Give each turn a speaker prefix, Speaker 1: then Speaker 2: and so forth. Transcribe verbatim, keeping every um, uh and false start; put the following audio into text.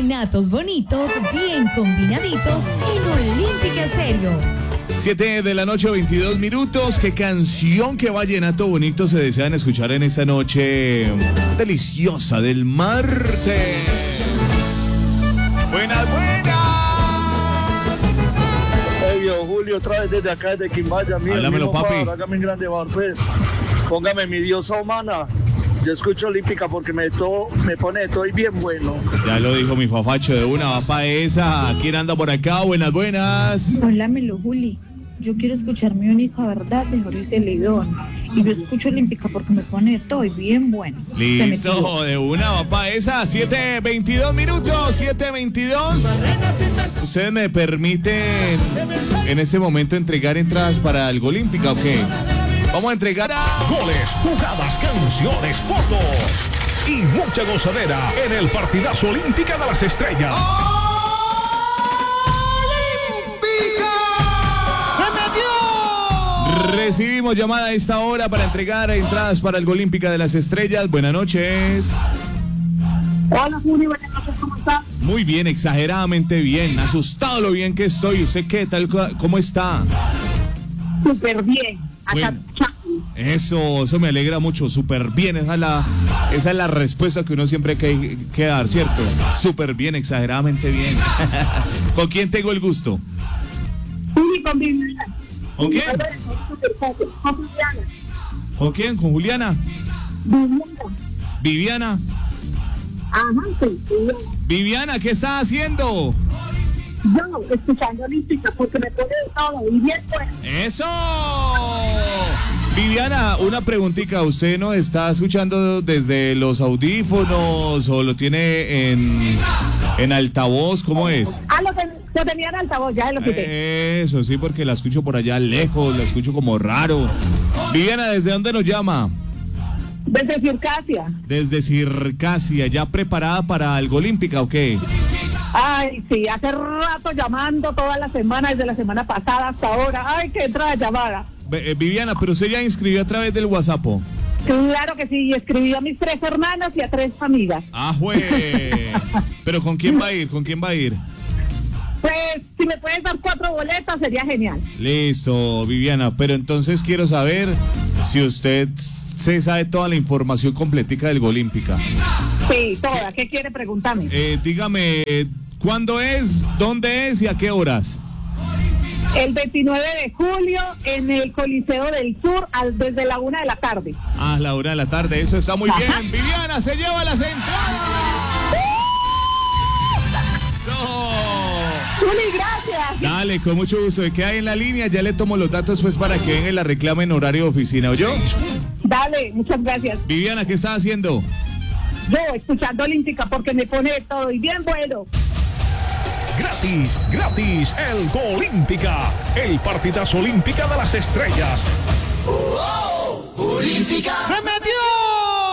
Speaker 1: vallenatos bonitos, bien combinaditos en Olímpica Estéreo.
Speaker 2: siete de la noche, veintidós minutos. ¿Qué canción, qué vallenato bonito se desean escuchar en esta noche deliciosa del martes? Buenas, buenas.
Speaker 3: Hey, yo, Julio, otra vez desde acá, desde Quimbaya. Mira,
Speaker 2: háblamelo, papi.
Speaker 3: Favor, hágame un grande favor, pues. Póngame mi diosa humana. Yo escucho Olímpica porque me, to, me pone todo y bien bueno.
Speaker 2: Ya lo dijo mi fafacho de una, va pa' esa. ¿Quién anda por acá? Buenas, buenas.
Speaker 4: Háblamelo, Juli. Yo quiero escuchar mi única verdad de Jorge Leidón. Y yo escucho Olímpica porque me pone todo y bien bueno.
Speaker 2: Listo, de una, va pa' esa. siete veintidós minutos, siete veintidós. ¿Ustedes me permiten en este momento entregar entradas para algo Olímpica o qué? Vamos a entregar a...
Speaker 5: Goles, jugadas, canciones, fotos y mucha gozadera en el partidazo Olímpica de las Estrellas.
Speaker 2: Recibimos llamada a esta hora para entregar entradas para el Olímpica de las Estrellas. Buenas noches.
Speaker 6: Hola, Julio, buenas noches, ¿cómo está?
Speaker 2: Muy bien, exageradamente bien. Asustado lo bien que estoy. ¿Usted qué tal? ¿Cómo está?
Speaker 6: Súper bien. Acá,
Speaker 2: Bueno, eso, eso me alegra mucho. Súper bien. Esa es, la, esa es la respuesta que uno siempre hay que, que dar, ¿cierto? Súper bien, exageradamente bien. ¿Con quién tengo el gusto?
Speaker 6: Juli, con Viviana.
Speaker 2: ¿Con quién?
Speaker 6: Con Viviana.
Speaker 2: ¿Con quién? ¿Con Juliana?
Speaker 6: Viviana.
Speaker 2: ¿Viviana?
Speaker 6: Ajá, sí, Viviana.
Speaker 2: Viviana, ¿qué está haciendo?
Speaker 6: Yo, escuchando Olímpica porque me pone todo y bien bueno.
Speaker 2: ¡Eso! Viviana, una preguntita. ¿Usted nos está escuchando desde los audífonos o lo tiene en, en altavoz? ¿Cómo es?
Speaker 6: Ah, lo, ten, lo tenía en altavoz, ya se lo quité.
Speaker 2: Eso, sí, porque la escucho por allá lejos, la escucho como raro. Viviana, ¿desde dónde nos llama?
Speaker 6: Desde Circasia.
Speaker 2: Desde Circasia, ¿ya preparada para algo Olímpica o qué?
Speaker 6: Ay, sí, hace rato llamando toda la semana, desde la semana pasada hasta ahora. Ay, qué entrada llamada.
Speaker 2: Eh, Viviana, pero usted ya inscribió a través del WhatsApp.
Speaker 6: Claro que sí, y escribí a mis tres hermanas y a tres amigas.
Speaker 2: Ah, jue. Pero ¿con quién va a ir? ¿Con quién va a ir?
Speaker 6: Pues, si me puedes dar cuatro boletas, sería genial.
Speaker 2: Listo, Viviana, pero entonces quiero saber si usted se sabe toda la información completica del Olímpica.
Speaker 6: Sí, toda. ¿Qué quiere preguntarme?
Speaker 2: Eh, dígame, ¿cuándo es, dónde es y a qué horas?
Speaker 6: El veintinueve de julio en el Coliseo del Sur al, desde la una de la tarde.
Speaker 2: Ah, la una de la tarde, eso está muy
Speaker 6: Ajá.
Speaker 2: bien. Viviana, se lleva las entradas. No.
Speaker 6: Juli, gracias.
Speaker 2: Dale, con mucho gusto. ¿De qué hay en la línea? Ya le tomo los datos pues para que venga y la reclame en horario de oficina, ¿oyó?
Speaker 6: Dale, muchas gracias.
Speaker 2: Viviana, ¿qué está haciendo?
Speaker 6: Yo, escuchando Olímpica porque me pone todo y bien bueno.
Speaker 5: Gratis, gratis, el Olímpica, el partidazo Olímpica de las Estrellas.
Speaker 1: ¡Se metió!